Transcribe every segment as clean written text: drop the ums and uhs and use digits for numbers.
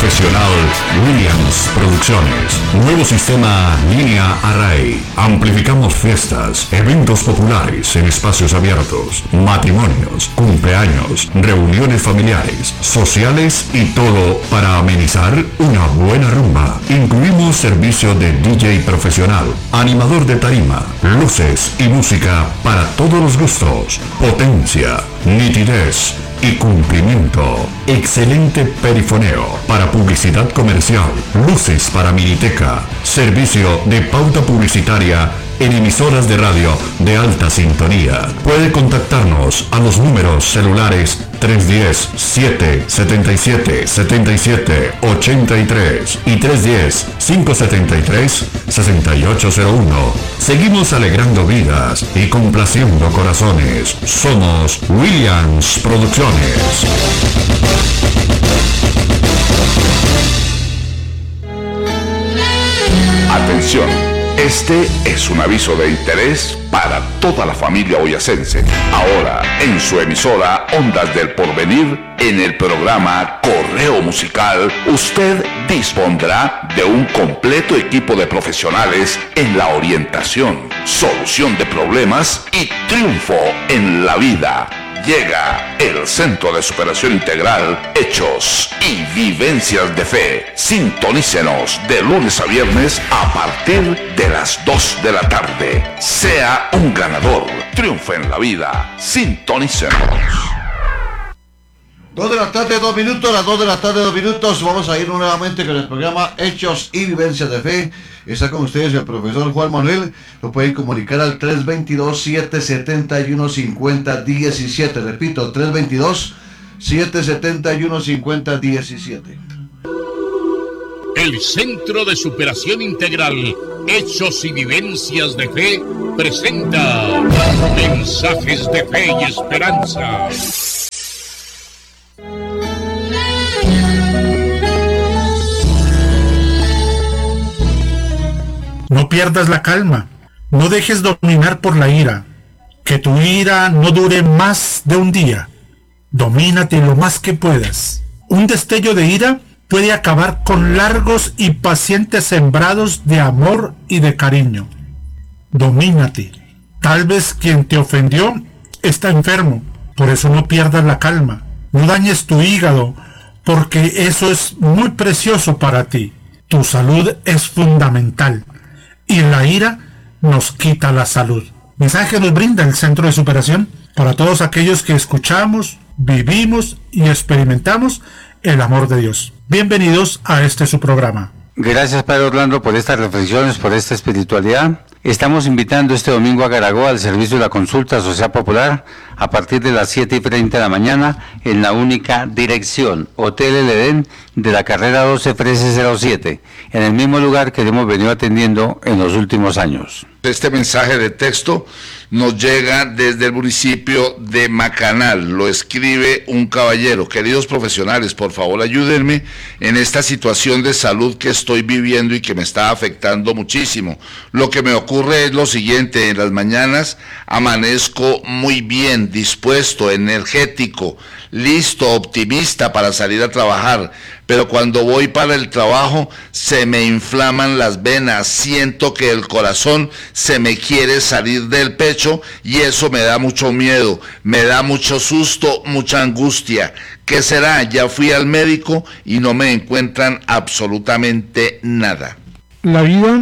profesional Williams Producciones. Nuevo sistema Línea Array. Amplificamos fiestas, eventos populares en espacios abiertos, matrimonios, cumpleaños, reuniones familiares, sociales y todo para amenizar una buena rumba. Incluimos servicio de DJ profesional, animador de tarima, luces y música para todos los gustos, potencia, nitidez y cumplimiento. Excelente perifoneo para publicidad comercial, luces para miniteca, servicio de pauta publicitaria en emisoras de radio de alta sintonía. Puede contactarnos a los números celulares 310-777-7783 y 310-573-6801. Seguimos alegrando vidas y complaciendo corazones. Somos Williams Producciones. Atención, este es un aviso de interés para toda la familia boyacense. Ahora, en su emisora Ondas del Porvenir, en el programa Correo Musical, usted dispondrá de un completo equipo de profesionales en la orientación, solución de problemas y triunfo en la vida. Llega el Centro de Superación Integral, Hechos y Vivencias de Fe. Sintonícenos de lunes a viernes a partir de las 2 de la tarde. Sea un ganador, triunfe en la vida. Sintonícenos. 2 de la tarde, 2 minutos, las 2 de la tarde, 2 minutos. Vamos a ir nuevamente con el programa Hechos y Vivencias de Fe. Está con ustedes el profesor Juan Manuel. Lo pueden comunicar al 322-771-5017. Repito, 322-771-5017. El Centro de Superación Integral, Hechos y Vivencias de Fe, presenta mensajes de fe y esperanza. No pierdas la calma, no dejes dominar por la ira, que tu ira no dure más de un día. Domínate lo más que puedas. Un destello de ira puede acabar con largos y pacientes sembrados de amor y de cariño. Domínate. Tal vez quien te ofendió está enfermo, por eso no pierdas la calma. No dañes tu hígado, porque eso es muy precioso para ti. Tu salud es fundamental. Y la ira nos quita la salud. Mensaje que nos brinda el Centro de Superación para todos aquellos que escuchamos, vivimos y experimentamos el amor de Dios. Bienvenidos a su programa. Gracias, Padre Orlando, por estas reflexiones, por esta espiritualidad. Estamos invitando este domingo a Garagoa al servicio de la consulta social popular a partir de las 7:30 de la mañana en la única dirección, Hotel El Edén de la carrera 12 1307, en el mismo lugar que hemos venido atendiendo en los últimos años. Este mensaje de texto nos llega desde el municipio de Macanal. Lo escribe un caballero. Queridos profesionales, por favor ayúdenme en esta situación de salud que estoy viviendo y que me está afectando muchísimo. Lo que me ocurre es lo siguiente: en las mañanas amanezco muy bien, dispuesto, energético, listo, optimista para salir a trabajar, pero cuando voy para el trabajo se me inflaman las venas, siento que el corazón se me quiere salir del pecho y eso me da mucho miedo, me da mucho susto, mucha angustia. ¿Qué será? Ya fui al médico y no me encuentran absolutamente nada. La vida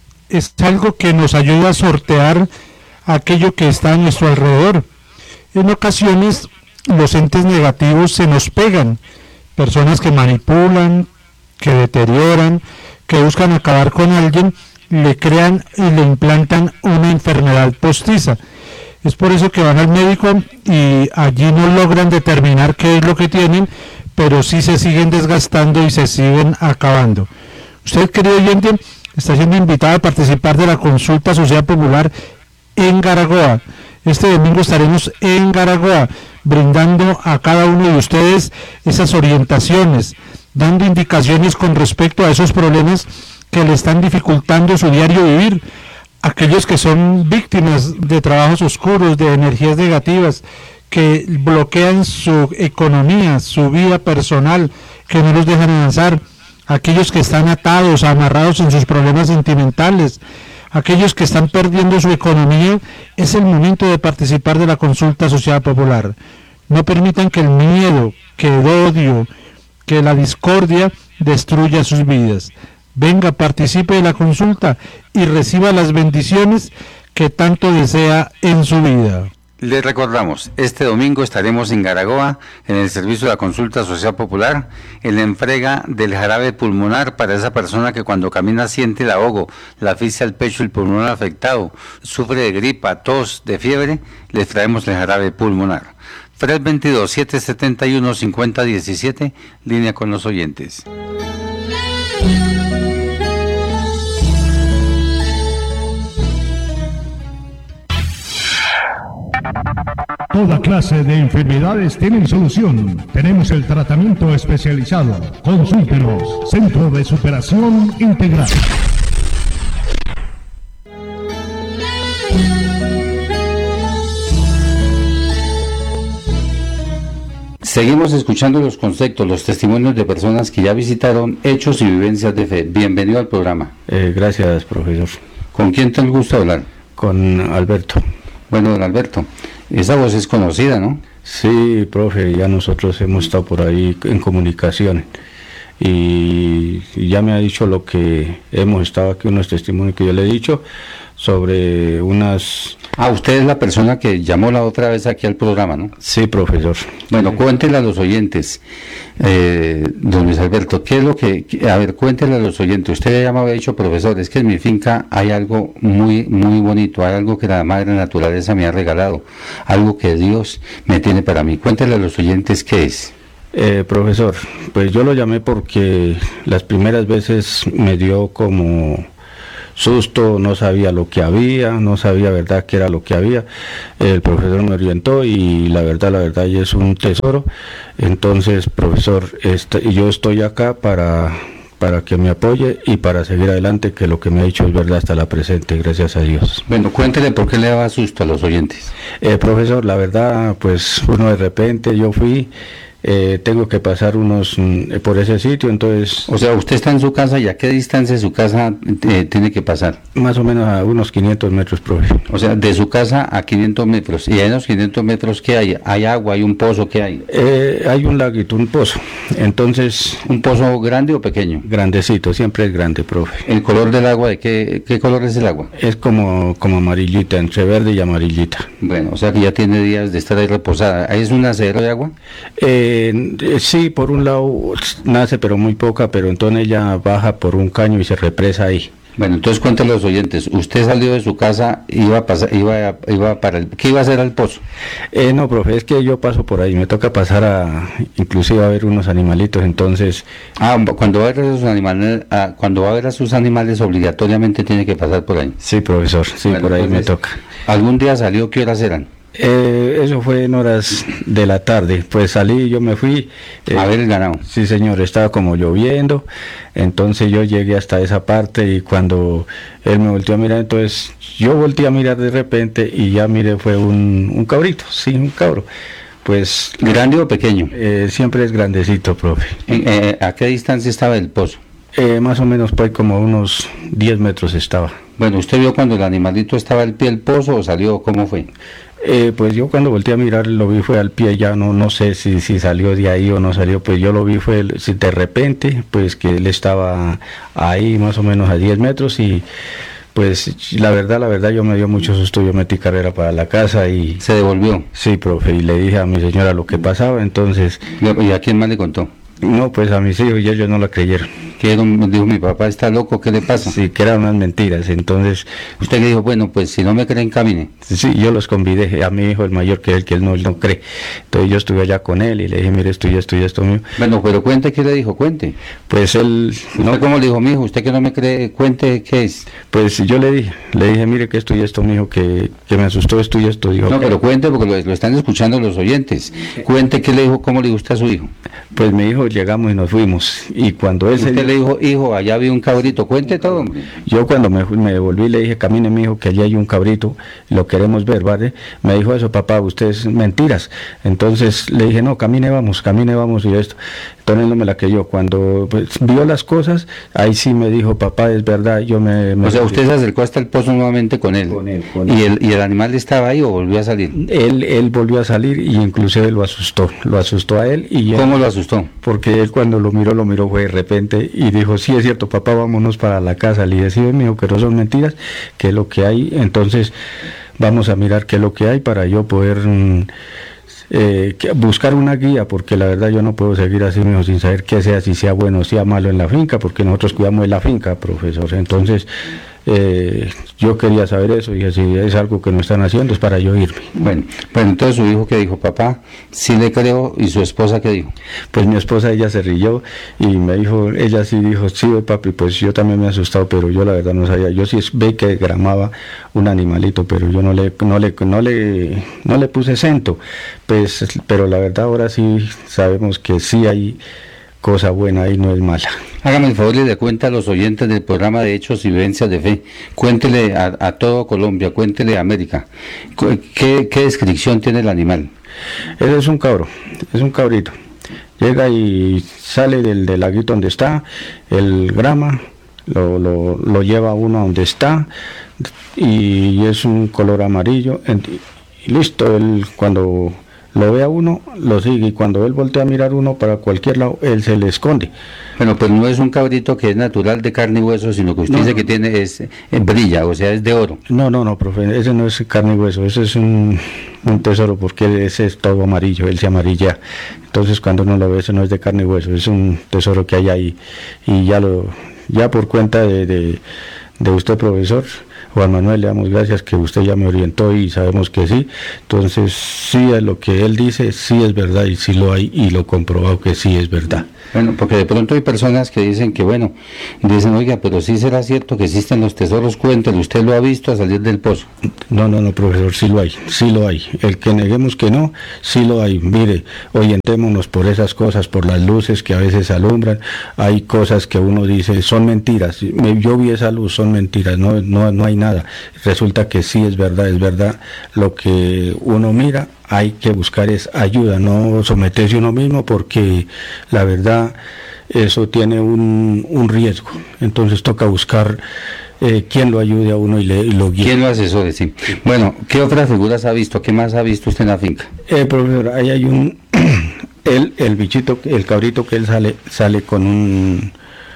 es algo que nos ayuda a sortear aquello que está a nuestro alrededor. En ocasiones los entes negativos se nos pegan, personas que manipulan, que deterioran, que buscan acabar con alguien, le crean y le implantan una enfermedad postiza. Es por eso que van al médico y allí no logran determinar qué es lo que tienen, pero sí se siguen desgastando y se siguen acabando. Usted, querido oyente, está siendo invitado a participar de la consulta social popular en Garagoa. Este domingo estaremos en Garagoa brindando a cada uno de ustedes esas orientaciones, dando indicaciones con respecto a esos problemas que le están dificultando su diario vivir. Aquellos que son víctimas de trabajos oscuros, de energías negativas, que bloquean su economía, su vida personal, que no los dejan avanzar, aquellos que están atados, amarrados en sus problemas sentimentales, aquellos que están perdiendo su economía. Es el momento de participar de la consulta social popular. No permitan que el miedo, que el odio, que la discordia destruya sus vidas. Venga, participe de la consulta y reciba las bendiciones que tanto desea en su vida. Les recordamos, este domingo estaremos en Garagoa, en el servicio de la consulta social popular, en la entrega del jarabe pulmonar para esa persona que cuando camina siente el ahogo, la asfixia al pecho, el pulmón afectado, sufre de gripa, tos, de fiebre. Les traemos el jarabe pulmonar. 322-771-5017, línea con los oyentes. Toda clase de enfermedades tienen solución. Tenemos el tratamiento especializado. Consúltenos. Centro de Superación Integral. Seguimos escuchando los conceptos, los testimonios de personas que ya visitaron Hechos y Vivencias de Fe. Bienvenido al programa. Gracias, profesor. ¿Con quién te gusta hablar? Con Alberto. Bueno, don Alberto, esa voz es conocida, ¿no? Sí, profe, ya nosotros hemos estado por ahí en comunicación y ya me ha dicho lo que hemos estado aquí, unos testimonios que yo le he dicho sobre unas... Usted es la persona que llamó la otra vez aquí al programa, ¿no? Sí, profesor. Bueno, cuéntele a los oyentes, don Luis Alberto, ¿qué es lo que... A ver, cuéntele a los oyentes, usted ya me había dicho, profesor, es que en mi finca hay algo muy, muy bonito, hay algo que la madre naturaleza me ha regalado, algo que Dios me tiene para mí. Cuéntele a los oyentes qué es. Profesor, pues yo lo llamé porque las primeras veces me dio como... susto, no sabía lo que había, no sabía verdad qué era lo que había. El profesor me orientó y la verdad y es un tesoro. Entonces, profesor, yo estoy acá para que me apoye y para seguir adelante, que lo que me ha dicho es verdad hasta la presente, gracias a Dios. Bueno, cuéntele por qué le daba susto a los oyentes. Profesor, la verdad, pues uno de repente, yo fui... tengo que pasar por ese sitio, entonces... O sea, usted está en su casa, ¿y a qué distancia de su casa tiene que pasar? Más o menos a unos 500 metros, profe. O sea, de su casa a 500 metros. ¿Y en los 500 metros qué hay? ¿Hay agua? ¿Hay un pozo? ¿Qué hay? Hay un laguito, un pozo. Entonces... ¿Un pozo grande o pequeño? Grandecito, siempre es grande, profe. ¿El color del agua, de qué color es el agua? Es como amarillita, entre verde y amarillita. Bueno, o sea que ya tiene días de estar ahí reposada. ¿Ahí es un acero de agua? Sí, por un lado nace pero muy poca, pero entonces ella baja por un caño y se represa ahí. Bueno, entonces cuéntale a los oyentes, usted salió de su casa, ¿qué iba a hacer al pozo? No, profe, es que yo paso por ahí, me toca pasar inclusive a ver unos animalitos, entonces... Cuando va a ver a sus animales obligatoriamente tiene que pasar por ahí. Sí, profesor, sí, bueno, por ahí entonces, me toca. ¿Algún día salió? ¿Qué horas eran? Eso fue en horas de la tarde, pues salí, yo me fui a ver el ganado. Sí, señor, estaba como lloviendo, entonces yo llegué hasta esa parte y cuando él me volteó a mirar, entonces yo volteé a mirar de repente y ya miré, fue un cabrito, sí, un cabro. Pues ¿grande o pequeño? Siempre es grandecito, profe. ¿A qué distancia estaba del pozo? Más o menos pues como unos 10 metros estaba. Bueno, ¿usted vio cuando el animalito estaba al pie del pozo o salió? ¿Cómo fue? Pues yo cuando volteé a mirar lo vi fue al pie, ya no sé si salió de ahí o no salió, pues yo lo vi fue de repente, pues que él estaba ahí más o menos a 10 metros y pues la verdad yo me dio mucho susto, yo metí carrera para la casa y... ¿Se devolvió? Sí, profe, y le dije a mi señora lo que pasaba, entonces... ¿Y a quién más le contó? No, pues a mis hijos y ellos no la creyeron. ¿Qué dijo? Mi papá está loco, ¿qué le pasa? Sí, que eran unas mentiras, entonces... ¿Usted le dijo, bueno, pues si no me creen, camine? Sí, yo los convidé, a mi hijo el mayor que él no cree. Entonces yo estuve allá con él y le dije, mire, esto mío. Bueno, pero cuente, ¿qué le dijo? Cuente. Pues él... ¿Usted cómo le dijo, mi hijo? ¿Usted que no me cree? Cuente, ¿qué es? Pues yo le dije, mire que esto y esto, mi hijo, que me asustó esto y esto. Dijo, no, pero cuente porque lo están escuchando los oyentes. Cuente, ¿qué le dijo? ¿Cómo le dijo usted a su hijo? Pues mi hijo llegamos y nos fuimos y cuando él ¿Usted le dijo, hijo, allá vi un cabrito, cuente todo, hombre. Yo cuando me devolví le dije, camine mi hijo, que allí hay un cabrito, lo queremos ver, ¿vale? Me dijo eso, papá, usted es mentiras. Entonces le dije, no, camine vamos y esto. Entonces no me la creyó. Cuando pues, vio las cosas, ahí sí me dijo, papá, es verdad, yo me... O sea, usted se acercó hasta el pozo nuevamente con él. ¿Y el animal estaba ahí o volvió a salir? Él volvió a salir y inclusive lo asustó a él. Y ¿cómo lo asustó? Porque él cuando lo miró fue de repente y dijo, sí es cierto, papá, vámonos para la casa. Le dije, sí, me dijo que no son mentiras, que es lo que hay, entonces vamos a mirar qué es lo que hay para yo poder buscar una guía, porque la verdad yo no puedo seguir así mismo sin saber qué sea, si sea bueno o sea malo en la finca, porque nosotros cuidamos de la finca, profesor. Entonces yo quería saber eso y si es algo que no están haciendo es para yo irme. Bueno, entonces su hijo que dijo, papá, sí le creo, y su esposa qué dijo. Pues mi esposa, ella se rió y me dijo, ella sí dijo, sí papi, pues yo también me he asustado, pero yo la verdad no sabía, yo sí ve que gramaba un animalito, pero yo no le puse acento, pues, pero la verdad ahora sí sabemos que sí hay cosa buena y no es mala. Hágame el favor y le cuenta a los oyentes del programa de Hechos y Vivencias de Fe, cuéntele a todo Colombia, cuéntele a América, ¿qué descripción tiene el animal? Ese es un cabrito, llega y sale del laguito donde está, el grama, lo lleva uno a donde está, y es un color amarillo, y listo, él cuando lo ve a uno, lo sigue, y cuando él voltea a mirar uno para cualquier lado, él se le esconde. Bueno, pues no es un cabrito que es natural de carne y hueso, sino que usted dice que tiene, brilla, o sea, es de oro. No, profe, ese no es carne y hueso, ese es un tesoro, porque ese es todo amarillo, él se amarilla. Entonces cuando uno lo ve, ese no es de carne y hueso, es un tesoro que hay ahí, y ya por cuenta de usted, profesor Juan Manuel, le damos gracias que usted ya me orientó y sabemos que sí. Entonces sí, es lo que él dice, sí es verdad y sí lo hay, y lo comprobado que sí es verdad. Bueno, porque de pronto hay personas que dicen que, bueno, dicen, oiga, pero sí será cierto que existen los tesoros, cuéntelo, usted lo ha visto a salir del pozo. No, profesor, sí lo hay. El que neguemos que no, sí lo hay. Mire, orientémonos por esas cosas, por las luces que a veces alumbran. Hay cosas que uno dice, son mentiras. Yo vi esa luz, son mentiras, no hay nada. Resulta que sí es verdad. Lo que uno mira, hay que buscar es ayuda, no someterse uno mismo, porque la verdad eso tiene un riesgo. Entonces toca buscar quien lo ayude a uno y lo guíe. ¿Quién lo asesore? Sí. Bueno, ¿qué otras figuras ha visto? ¿Qué más ha visto usted en la finca? Profesor, ahí hay el bichito, el cabrito que él sale con un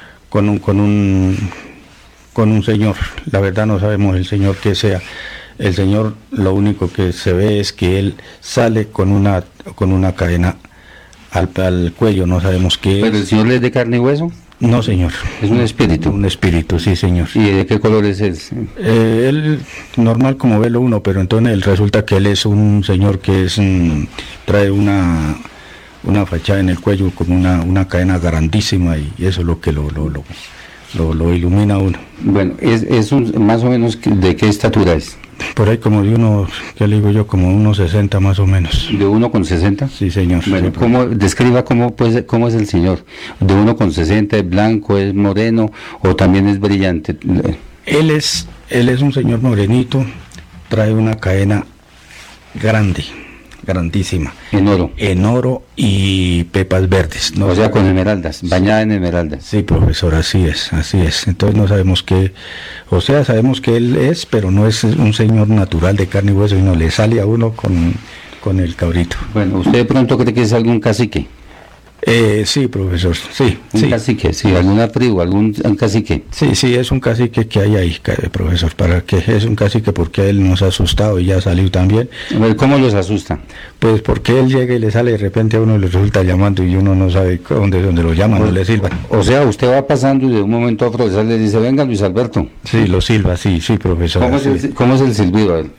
señor. La verdad no sabemos el señor que sea. El señor, lo único que se ve es que él sale con una cadena al cuello, no sabemos qué. ¿Pero el señor es de carne y hueso? No, señor. ¿Es un espíritu? Un espíritu, sí, señor. ¿Y de qué color es él? Él, normal como verlo uno, pero entonces resulta que él es un señor que trae una fachada en el cuello como una cadena grandísima, y eso es lo que lo ilumina a uno. Bueno, más o menos, ¿de qué estatura es? Por ahí como de unos, ¿qué le digo yo? Como unos 60 más o menos. ¿De 1,60? Sí, señor. Bueno, describa cómo es el señor. ¿De 1,60 es blanco, es moreno o también es brillante? Él es un señor morenito, trae una cadena grandísima. En oro y pepas verdes. ¿no? O sea, con esmeraldas, bañada en esmeraldas. Sí, profesor, así es. Entonces no sabemos qué, o sea, sabemos que él es, pero no es un señor natural de carne y hueso, sino le sale a uno con el cabrito. Bueno, ¿usted de pronto cree que es algún cacique? Sí, profesor, sí. ¿Un cacique? Sí, alguna tribu, algún cacique. Sí, es un cacique que hay ahí, profesor, para que es un cacique porque él nos ha asustado y ya salió también. A ver, ¿cómo los asusta? Pues porque él llega y le sale de repente a uno y le resulta llamando y uno no sabe dónde lo llaman, no le silban. O sea, usted va pasando y de un momento a otro le sale y dice, venga Luis Alberto. Sí, lo silba, sí, profesor. ¿Cómo es el silbido a él?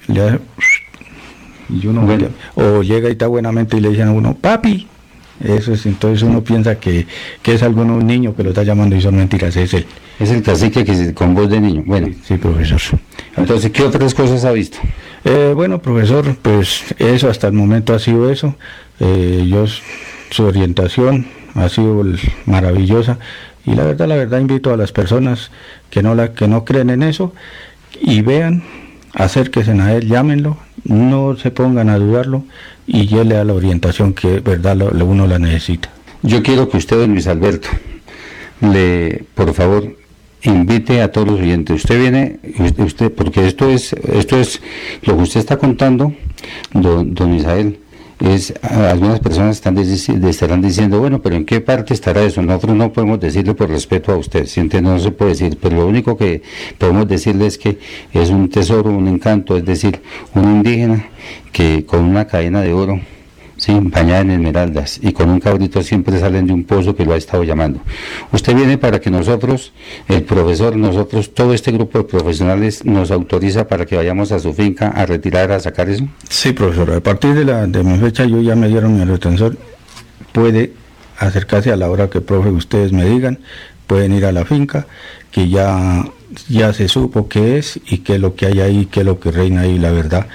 Y uno, bueno. O llega y está buenamente y le dicen a uno, papi. Eso es, entonces uno piensa que es un niño que lo está llamando y son mentiras, es él. Es el cacique con voz de niño. Bueno, sí, profesor. Entonces, ¿qué otras cosas ha visto? Bueno, profesor, pues eso hasta el momento ha sido eso. Su orientación ha sido maravillosa. Y la verdad invito a las personas que no creen en eso y vean, acérquense a él, llámenlo, no se pongan a dudarlo y él le da la orientación que verdad uno la necesita. Yo quiero que usted, don Luis Alberto, por favor, invite a todos los oyentes. Usted porque esto es lo que usted está contando, don Isael. Algunas personas estarán diciendo, bueno, pero ¿en qué parte estará eso? Nosotros no podemos decirle por respeto a usted, si entiende, no se puede decir, pero lo único que podemos decirle es que es un tesoro, un encanto, es decir, un indígena que con una cadena de oro, sí, bañada en esmeraldas, y con un cabrito siempre salen de un pozo que lo ha estado llamando. Usted viene para que nosotros, el profesor, todo este grupo de profesionales nos autoriza para que vayamos a su finca a retirar, a sacar eso. Sí, profesor, a partir de mi fecha yo ya me dieron mi retención, puede acercarse a la hora que, profe, ustedes me digan, pueden ir a la finca, que ya se supo qué es y qué es lo que hay ahí, qué es lo que reina ahí, la verdad.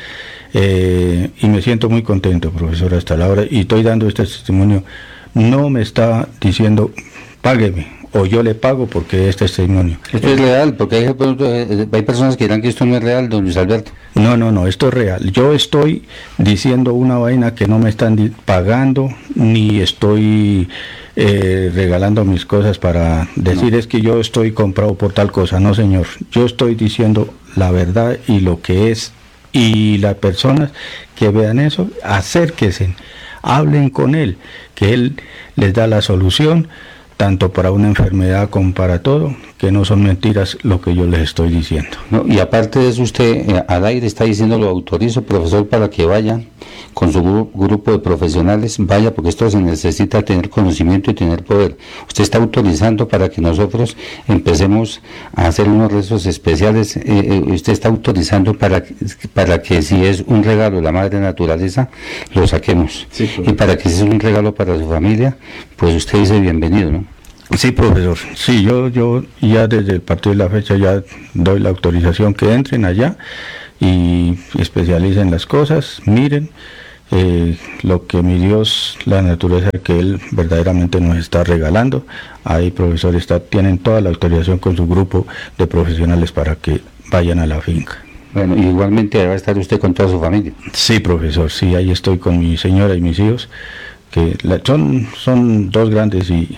Y me siento muy contento, profesor, hasta la hora, y estoy dando este testimonio. No me está diciendo págueme o yo le pago porque este testimonio. Esto es real, porque hay personas que dirán que esto no es real, don Luis Alberto. No, esto es real. Yo estoy diciendo una vaina que no me están pagando, ni estoy regalando mis cosas para decir es que yo estoy comprado por tal cosa. No, señor, yo estoy diciendo la verdad y lo que es. Y las personas que vean eso, acérquense, hablen con él, que él les da la solución, tanto para una enfermedad como para todo, que no son mentiras lo que yo les estoy diciendo. No, y aparte de eso, usted al aire está diciendo, lo autorizo, profesor, para que vaya con su grupo de profesionales, vaya, porque esto se necesita tener conocimiento y tener poder. Usted está autorizando para que nosotros empecemos a hacer unos rezos especiales, usted está autorizando para que si es un regalo de la madre naturaleza, lo saquemos. Sí, y para que si es un regalo para su familia, pues usted dice bienvenido, ¿no? Sí, profesor. Sí, yo ya desde el partir de la fecha ya doy la autorización que entren allá y especialicen las cosas, miren lo que mi Dios, la naturaleza que Él verdaderamente nos está regalando. Ahí, profesor, tienen toda la autorización con su grupo de profesionales para que vayan a la finca. Bueno, y igualmente va a estar usted con toda su familia. Sí, profesor, sí, ahí estoy con mi señora y mis hijos, que son dos grandes y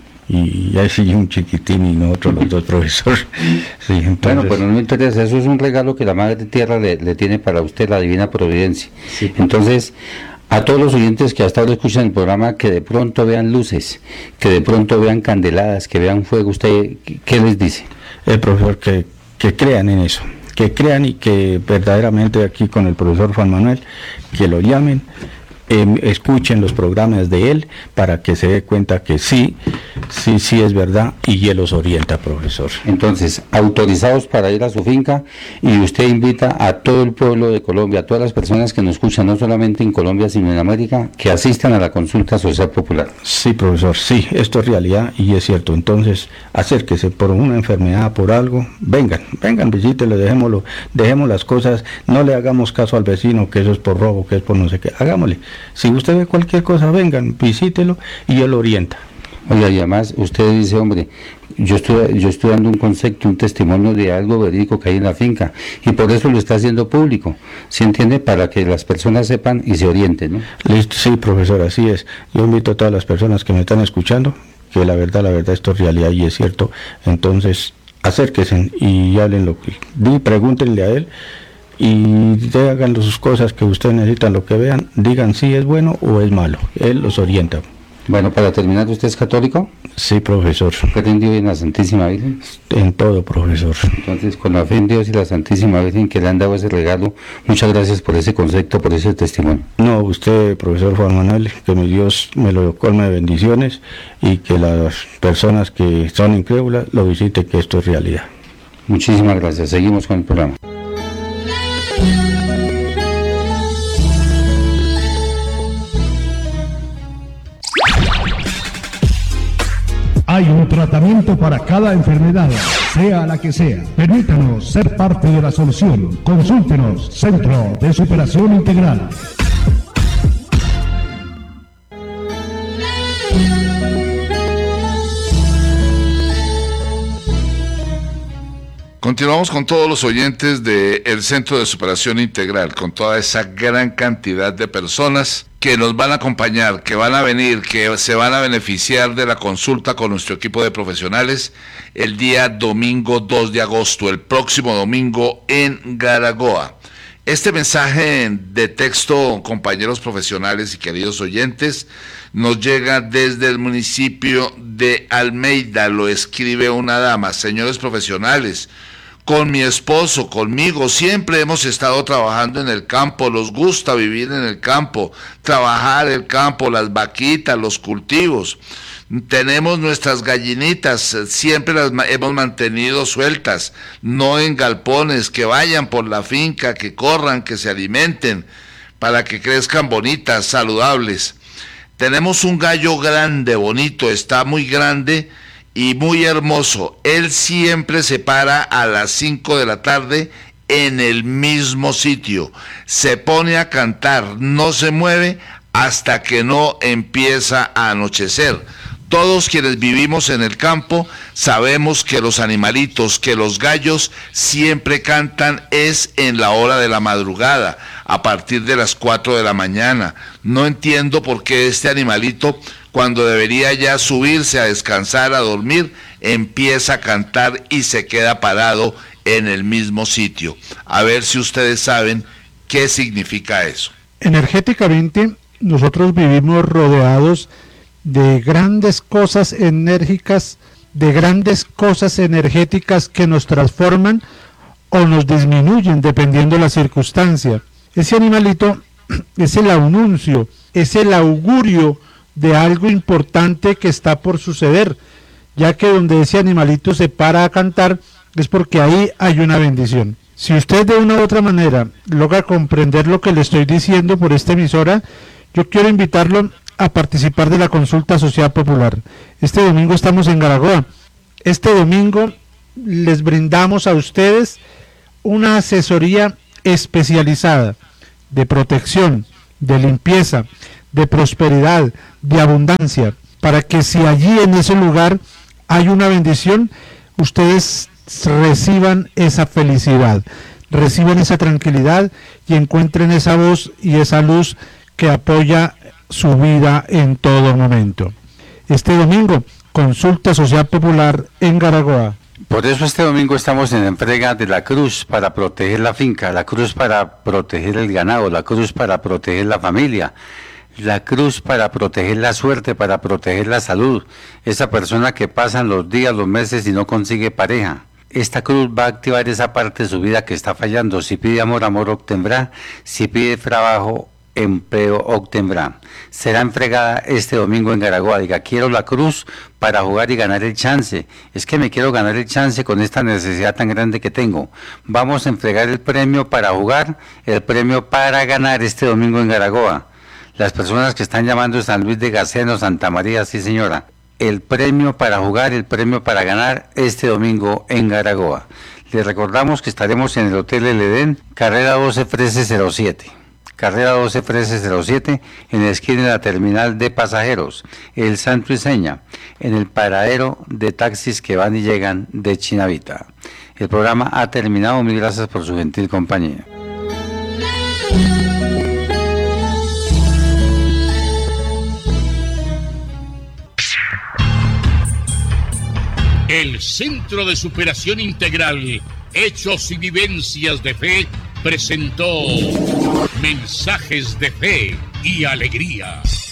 ahí sí un chiquitín y nosotros los dos, profesor. Sí, entonces... Bueno, pues no me interesa, eso es un regalo que la Madre Tierra le tiene para usted, la Divina Providencia. Sí. Entonces, a todos los oyentes que hasta ahora escuchan el programa, que de pronto vean luces, que de pronto vean candeladas, que vean fuego, ¿usted qué les dice? Profesor, que crean en eso, que crean y que verdaderamente aquí con el profesor Juan Manuel, que lo llamen, escuchen los programas de él para que se dé cuenta que sí es verdad y él los orienta, profesor. Entonces, autorizados para ir a su finca, y usted invita a todo el pueblo de Colombia, a todas las personas que nos escuchan, no solamente en Colombia sino en América, que asistan a la consulta social popular. Sí, profesor, sí, esto es realidad y es cierto. Entonces, acérquese por una enfermedad, por algo, vengan, visítelo, dejemos las cosas, no le hagamos caso al vecino que eso es por robo, que es por no sé qué, hagámosle. Si usted ve cualquier cosa, vengan, visítelo y él orienta. Oiga, y además usted dice, hombre, yo estoy dando un concepto, un testimonio de algo verídico que hay en la finca, y por eso lo está haciendo público, ¿se entiende? Para que las personas sepan y se orienten, ¿no? Listo, sí, profesor, así es. Yo invito a todas las personas que me están escuchando, que la verdad, esto es realidad y es cierto. Entonces, acérquense y háblenlo, pregúntenle a él, y hagan sus cosas que ustedes necesitan, lo que vean, digan si es bueno o es malo, él los orienta. Bueno, para terminar, ¿usted es católico? Sí, profesor. ¿Cree en Dios y en la Santísima Virgen? En todo, profesor. Entonces, con la fe en Dios y la Santísima Virgen que le han dado ese regalo, muchas gracias por ese concepto, por ese testimonio. No, usted, profesor Juan Manuel, que mi Dios me lo colme de bendiciones y que las personas que son incrédulas lo visiten, que esto es realidad. Muchísimas gracias. Seguimos con el programa. Hay un tratamiento para cada enfermedad, sea la que sea. Permítanos ser parte de la solución. Consúltenos, Centro de Superación Integral. Continuamos con todos los oyentes del Centro de Superación Integral, con toda esa gran cantidad de personas que nos van a acompañar, que van a venir, que se van a beneficiar de la consulta con nuestro equipo de profesionales el día domingo 2 de agosto, el próximo domingo en Garagoa. Este mensaje de texto, compañeros profesionales y queridos oyentes, nos llega desde el municipio de Almeida. Lo escribe una dama: señores profesionales, con mi esposo, conmigo, siempre hemos estado trabajando en el campo, nos gusta vivir en el campo, trabajar el campo, las vaquitas, los cultivos. Tenemos nuestras gallinitas, siempre las hemos mantenido sueltas, no en galpones, que vayan por la finca, que corran, que se alimenten, para que crezcan bonitas, saludables. Tenemos un gallo grande, bonito, está muy grande y muy hermoso. Él siempre se para a las 5 de la tarde en el mismo sitio. Se pone a cantar, no se mueve hasta que no empieza a anochecer. Todos quienes vivimos en el campo sabemos que los animalitos, que los gallos siempre cantan es en la hora de la madrugada, a partir de las 4 de la mañana. No entiendo por qué este animalito, cuando debería ya subirse a descansar, a dormir, empieza a cantar y se queda parado en el mismo sitio. A ver si ustedes saben qué significa eso. Energéticamente, nosotros vivimos rodeados de grandes cosas enérgicas, de grandes cosas energéticas que nos transforman o nos disminuyen dependiendo de la circunstancia. Ese animalito es el anuncio, es el augurio de algo importante que está por suceder, ya que donde ese animalito se para a cantar es porque ahí hay una bendición. Si usted de una u otra manera logra comprender lo que le estoy diciendo por esta emisora, yo quiero invitarlo a participar de la consulta social popular. Este domingo estamos en Garagoa. Este domingo les brindamos a ustedes una asesoría especializada de protección, de limpieza, de prosperidad, de abundancia, para que si allí en ese lugar hay una bendición, ustedes reciban esa felicidad, reciban esa tranquilidad y encuentren esa voz y esa luz que apoya su vida en todo momento. Este domingo, consulta social popular en Garagoa. Por eso este domingo estamos en la entrega de la cruz para proteger la finca, la cruz para proteger el ganado, la cruz para proteger la familia, la cruz para proteger la suerte, para proteger la salud. Esa persona que pasan los días, los meses y no consigue pareja. Esta cruz va a activar esa parte de su vida que está fallando. Si pide amor, amor obtendrá. Si pide trabajo, empleo obtendrá. Será entregada este domingo en Garagoa. Diga, quiero la cruz para jugar y ganar el chance. Es que me quiero ganar el chance con esta necesidad tan grande que tengo. Vamos a entregar el premio para jugar, el premio para ganar este domingo en Garagoa. Las personas que están llamando San Luis de Gaceno, Santa María, sí señora. El premio para jugar, el premio para ganar este domingo en Garagoa. Les recordamos que estaremos en el Hotel El Edén, carrera 12 Frese 07. Carrera 12 Frese 07, en la esquina de la terminal de pasajeros, El Santo y Seña, en el paradero de taxis que van y llegan de Chinavita. El programa ha terminado, mil gracias por su gentil compañía. El Centro de Superación Integral, Hechos y Vivencias de Fe, presentó Mensajes de Fe y Alegría.